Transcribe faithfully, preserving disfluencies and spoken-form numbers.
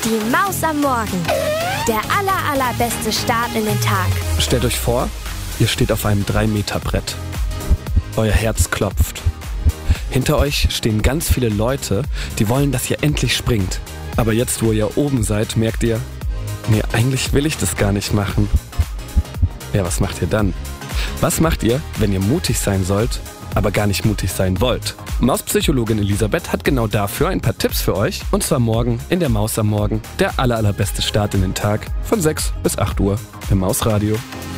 Die Maus am Morgen. Der aller, allerbeste Start in den Tag. Stellt euch vor, ihr steht auf einem drei Meter Brett. Euer Herz klopft. Hinter euch stehen ganz viele Leute, die wollen, dass ihr endlich springt. Aber jetzt, wo ihr oben seid, merkt ihr, nee, eigentlich will ich das gar nicht machen. Ja, was macht ihr dann? Was macht ihr, wenn ihr mutig sein sollt, aber gar nicht mutig sein wollt? Mauspsychologin Elisabeth hat genau dafür ein paar Tipps für euch. Und zwar morgen in der Maus am Morgen. Der aller, allerbeste Start in den Tag von sechs bis acht Uhr im Mausradio.